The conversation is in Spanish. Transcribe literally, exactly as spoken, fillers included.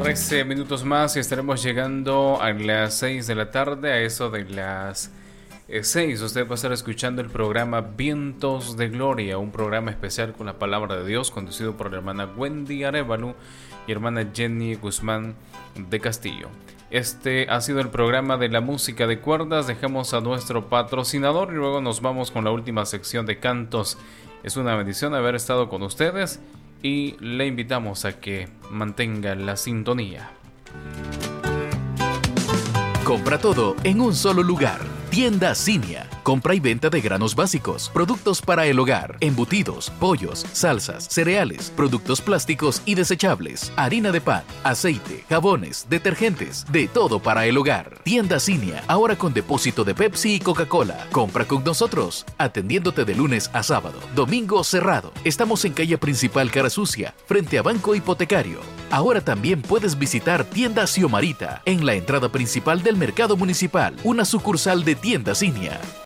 trece minutos más y estaremos llegando a las seis de la tarde. A eso de las seis usted va a estar escuchando el programa Vientos de Gloria, un programa especial con la palabra de Dios, conducido por la hermana Wendy Arévalo y hermana Jenny Guzmán de Castillo. Este ha sido el programa de la música de cuerdas. Dejamos a nuestro patrocinador y luego nos vamos con la última sección de cantos. Es una bendición haber estado con ustedes y le invitamos a que mantenga la sintonía. Compra todo en un solo lugar. Tienda Cinia. Compra y venta de granos básicos, productos para el hogar, embutidos, pollos, salsas, cereales, productos plásticos y desechables, harina de pan, aceite, jabones, detergentes, de todo para el hogar. Tienda Cinia, ahora con depósito de Pepsi y Coca-Cola. Compra con nosotros, atendiéndote de lunes a sábado, domingo cerrado. Estamos en calle principal Cara Sucia, frente a Banco Hipotecario. Ahora también puedes visitar Tienda Xiomarita, en la entrada principal del mercado municipal, una sucursal de Tienda Cinia.